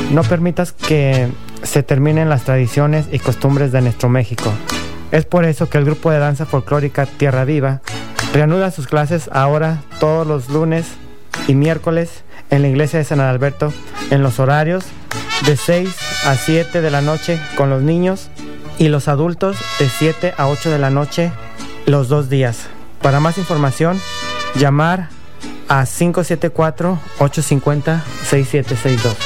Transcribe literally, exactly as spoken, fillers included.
No permitas que se terminen las tradiciones y costumbres de nuestro México. Es por eso que el grupo de danza folclórica Tierra Viva reanuda sus clases ahora todos los lunes y miércoles en la iglesia de San Adalberto en los horarios de seis a siete de la noche con los niños y los adultos de siete a ocho de la noche los dos días. Para más información, llamar a cinco siete cuatro, ocho cinco cero, seis siete seis dos.